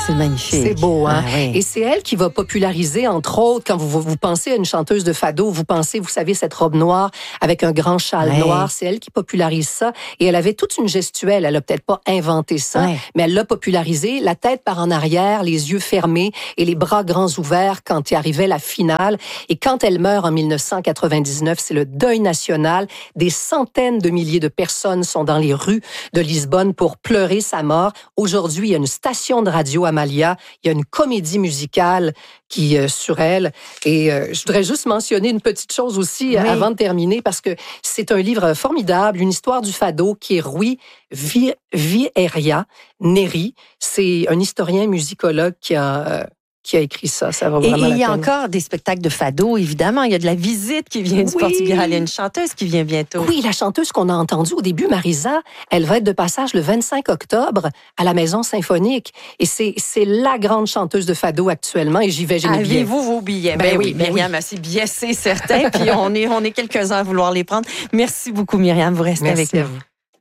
C'est magnifique. C'est beau, hein? Ah, oui. Et c'est elle qui va populariser, entre autres, quand vous pensez à une chanteuse de fado, vous pensez, vous savez, cette robe noire avec un grand châle noir. C'est elle qui popularise ça. Et elle avait toute une gestuelle. Elle a peut-être pas inventé ça, mais elle l'a popularisé. La tête par en arrière, les yeux fermés et les bras grands ouverts quand il arrivait la finale. Et quand elle meurt en 1999, c'est le deuil national. Des centaines de milliers de personnes sont dans les rues de Lisbonne pour pleurer sa mort. Aujourd'hui, il y a une station de radio, Amalia. Il y a une comédie musicale qui sur elle. Et je voudrais juste mentionner une petite chose aussi avant de terminer, parce que c'est un livre formidable, une histoire du fado qui est Rui Vieira Neri. C'est un historien musicologue qui a écrit ça. Ça va vraiment la peine. Et il y a encore des spectacles de fado, évidemment. Il y a de la visite qui vient du Portugal. Il y a une chanteuse qui vient bientôt. Oui, la chanteuse qu'on a entendue au début, Marisa, elle va être de passage le 25 octobre à la Maison Symphonique. Et c'est la grande chanteuse de fado actuellement. Et j'y vais, j'ai mes billets. Avez-vous vos billets? Ben oui, Myriam, c'est bien, c'est certain. Puis on est quelques-uns à vouloir les prendre. Merci beaucoup, Myriam. Vous restez avec nous.